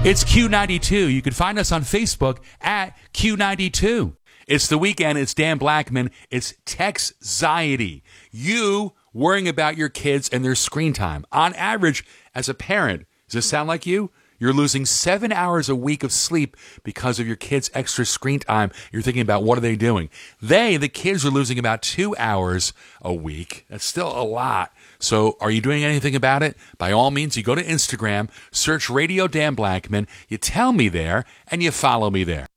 It's Q92. You can find us on Facebook at Q92. It's the weekend. It's Dan Blackman. It's Texxiety. You worrying about your kids and their screen time. On average, as a parent, does this sound like you? You're losing 7 hours a week of sleep because of your kids' extra screen time. You're thinking about what are they doing. The kids, are losing about 2 hours a week. That's still a lot. So are you doing anything about it? By all means, you go to Instagram, search Radio Dan Blackman, you tell me there, and you follow me there.